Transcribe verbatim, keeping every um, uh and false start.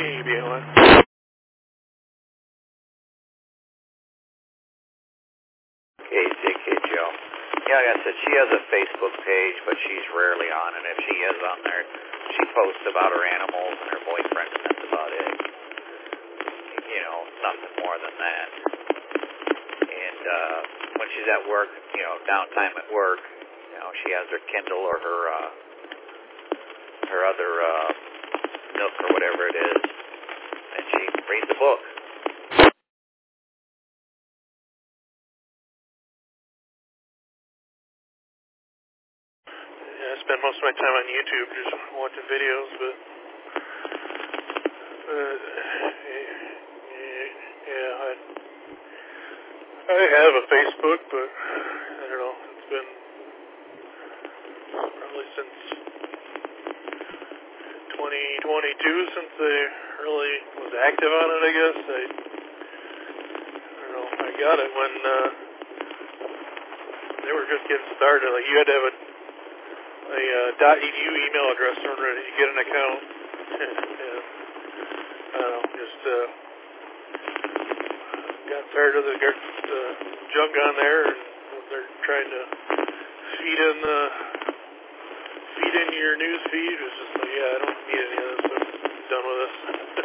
you be on. Hey, Dick, hey, Joe. Yeah, like I said, she has a Facebook page, but she's rarely on it. If she is on there, she posts about her animals and her boyfriend, and that's about it. You know, nothing more than that. And uh, when she's at work, you know, downtime at work, you know, she has her Kindle or her uh, her other uh, Nook or whatever it is, and she reads a book. Yeah, I spend most of my time on YouTube just watching videos, but uh, yeah, I I have a Facebook, but I don't know. It's been probably since twenty twenty-two since I really was active on it. I guess I I don't know. I got it when uh, they were just getting started. Like you had to have a a uh, .edu email address in order to get an account. And, I don't know, just uh, got tired of the uh, junk on there, and they're trying to feed in the feed in your news feed. It's just like, yeah, I don't need any of this. I'm done with this.